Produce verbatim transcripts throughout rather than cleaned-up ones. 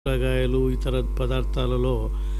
కూరగాయలు ఇతర పదార్థాలలో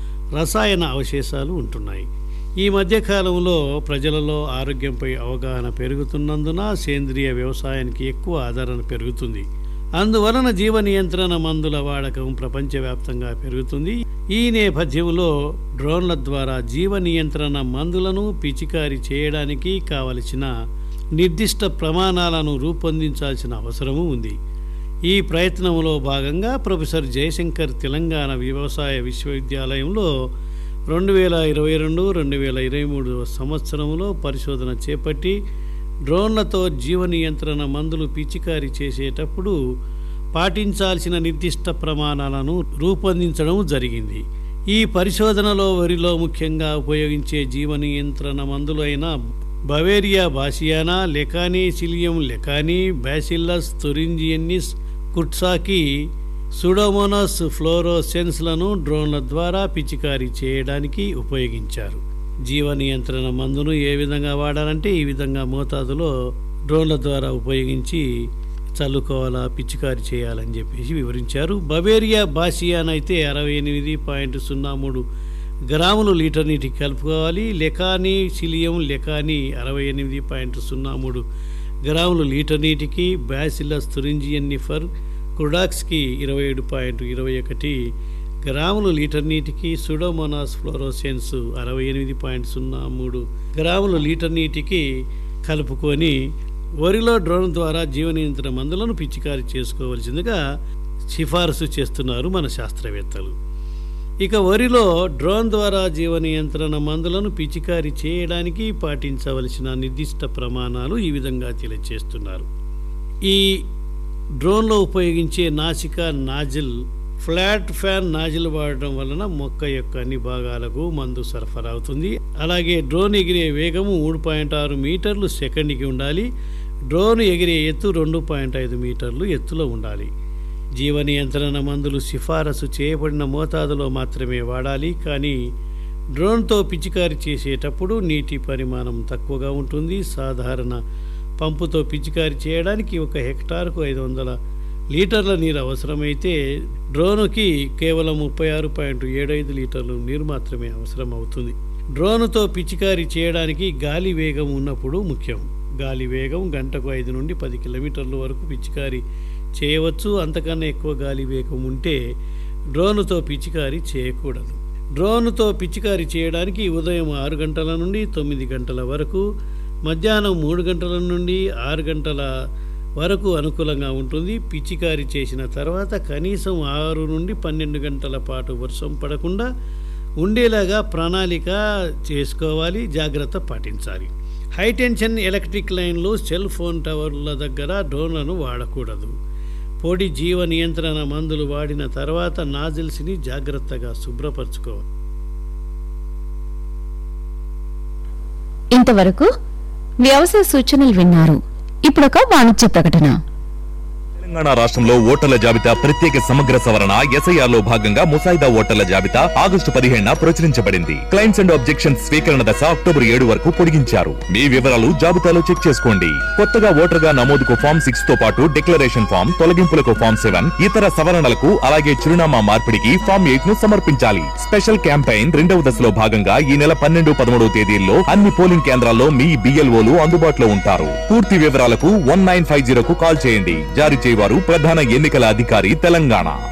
రసాయన అవశేషాలు ఉంటున్నాయి. ఈ మధ్యకాలంలో ప్రజలలో ఆరోగ్యంపై అవగాహన పెరుగుతున్నందున సేంద్రియ వ్యవసాయానికి ఎక్కువ ఆదరణ పెరుగుతుంది. అందువలన జీవ నియంత్రణ మందుల వాడకం ప్రపంచవ్యాప్తంగా పెరుగుతుంది. ఈ నేపథ్యంలో డ్రోన్ల ద్వారా జీవ నియంత్రణ మందులను పిచికారీ చేయడానికి కావలసిన నిర్దిష్ట ప్రమాణాలను రూపొందించాల్సిన అవసరము ఉంది. ఈ ప్రయత్నంలో భాగంగా ప్రొఫెసర్ జయశంకర్ తెలంగాణ వ్యవసాయ విశ్వవిద్యాలయంలో రెండు వేల ఇరవై రెండు రెండు వేల ఇరవై మూడు సంవత్సరంలో పరిశోధన చేపట్టి డ్రోన్లతో జీవ నియంత్రణ మందులు పిచికారీ చేసేటప్పుడు పాటించాల్సిన నిర్దిష్ట ప్రమాణాలను రూపొందించడం జరిగింది. ఈ పరిశోధనలో వరిలో ముఖ్యంగా ఉపయోగించే జీవ నియంత్రణ మందులు అయిన బవేరియా బాసియానా, లెకానిసిలియం లెకాని, బ్యాసిల్లస్ తురింజియన్నిస్ కుట్సాకి, సూడోమోనాస్ ఫ్లోరోసెన్స్లను డ్రోన్ల ద్వారా పిచికారీ చేయడానికి ఉపయోగించారు. జీవ నియంత్రణ మందును ఏ విధంగా వాడాలంటే ఈ విధంగా మోతాదులో డ్రోన్ల ద్వారా ఉపయోగించి చల్లుకోవాలా, పిచికారీ చేయాలని చెప్పేసి వివరించారు. బవేరియా బాసియానా అయితే అరవై ఎనిమిది పాయింట్ సున్నా మూడు గ్రాములు లీటర్ నీటికి కలుపుకోవాలి. లెకాని సిలియం లెకాని అరవై ఎనిమిది పాయింట్ సున్నా మూడు గ్రాములు లీటర్ నీటికి, బ్యాసిల్లస్ తురింజియన్నిఫర్ కుడాక్స్కి ఇరవై ఏడు పాయింట్ ఇరవై ఒకటి గ్రాములు లీటర్ నీటికి, సూడోమోనాస్ ఫ్లోరోసెన్స్ అరవై ఎనిమిది పాయింట్ సున్నా మూడు గ్రాములు లీటర్ నీటికి కలుపుకొని వరిలో డ్రోన్ ద్వారా జీవ నియంత్రణ మందులను పిచికారీ చేసుకోవలసిందిగా సిఫారసు చేస్తున్నారు మన శాస్త్రవేత్తలు. ఇక వరిలో డ్రోన్ ద్వారా జీవ నియంత్రణ మందులను పిచికారీ చేయడానికి పాటించవలసిన నిర్దిష్ట ప్రమాణాలు ఈ విధంగా తెలియజేస్తున్నారు. ఈ డ్రోన్లో ఉపయోగించే నాసిక నాజిల్ ఫ్లాట్ ఫ్యాన్ నాజిల్ వాడడం వలన మొక్క యొక్క అన్ని భాగాలకు మందు సరఫరా అవుతుంది. అలాగే డ్రోన్ ఎగిరే వేగము మూడు పాయింట్ ఆరు మీటర్లు సెకండ్కి ఉండాలి. డ్రోన్ ఎగిరే ఎత్తు రెండు పాయింట్ ఐదు మీటర్లు ఎత్తులో ఉండాలి. జీవ నియంత్రణ మందులు సిఫారసు చేయబడిన మోతాదులో మాత్రమే వాడాలి. కానీ డ్రోన్తో పిచికారీ చేసేటప్పుడు నీటి పరిమాణం తక్కువగా ఉంటుంది. సాధారణ పంపుతో పిచికారీ చేయడానికి ఒక హెక్టార్కు ఐదు వందల లీటర్ల నీరు అవసరమైతే డ్రోనుకి కేవలం ముప్పై ఆరు పాయింట్ ఏడు ఐదు లీటర్లు నీరు మాత్రమే అవసరం అవుతుంది. డ్రోనుతో పిచికారీ చేయడానికి గాలి వేగం ఉన్నప్పుడు ముఖ్యం. గాలి వేగం గంటకు ఐదు నుండి పది కిలోమీటర్ల వరకు పిచికారీ చేయవచ్చు. అంతకన్నా ఎక్కువ గాలి వేగం ఉంటే డ్రోనుతో పిచికారీ చేయకూడదు. డ్రోనుతో పిచికారీ చేయడానికి ఉదయం ఆరు గంటల నుండి తొమ్మిది గంటల వరకు, మధ్యాహ్నం మూడు గంటల నుండి ఆరు గంటల వరకు అనుకూలంగా ఉంటుంది. పిచికారీ చేసిన తర్వాత కనీసం ఆరు నుండి పన్నెండు గంటల పాటు వర్షం పడకుండా ఉండేలాగా ప్రణాళిక చేసుకోవాలి, జాగ్రత్త పాటించాలి. హైటెన్షన్ ఎలక్ట్రిక్ లైన్లు, సెల్ ఫోన్ టవర్ల దగ్గర డ్రోన్లను వాడకూడదు. పొడి జీవ నియంత్రణ మందులు వాడిన తర్వాత నాజిల్స్ని జాగ్రత్తగా శుభ్రపరచుకోవాలి. ఇంతవరకు వ్యవసాయ సూచనలు విన్నారు. ఇప్పుడొక వాణిజ్య ప్రకటన. తెలంగాణ రాష్ట్రంలో ఓటర్ల జాబితా ప్రత్యేక సమగ్ర సవరణ ఎస్ఐఆర్ లో భాగంగా ముసాయిదా ఓటర్ల జాబితా ఆగస్టు పదిహేడున ప్రచురించబడింది. క్లైమ్స్ అండ్ ఆబ్జెక్షన్స్ స్వీకరణ దశ అక్టోబర్ ఏడు వరకు పొడిగించారు. మీ వివరాలు జాబితాలో చెక్ చేసుకోండి. కొత్తగా ఓటర్ గా నమోదుకు ఫామ్ సిక్స్ తో పాటు డిక్లరేషన్ ఫామ్, తొలగింపులకు ఫామ్ సెవెన్, ఇతర సవరణలకు అలాగే చిరునామా మార్పిడికి ఫామ్ ఎయిట్ ను సమర్పించాలి. స్పెషల్ క్యాంపెయిన్ రెండవ దశలో భాగంగా ఈ నెల పన్నెండు పదమూడవ తేదీల్లో అన్ని పోలింగ్ కేంద్రాల్లో మీ బిఎల్ఓలు అందుబాటులో ఉంటారు. పూర్తి వివరాలకు వన్ నైన్ ఫైవ్ జీరో కు కాల్ చేయండి. జారీ చేయవారు ప్రధాన ఎన్నికల అధికారి తెలంగాణ.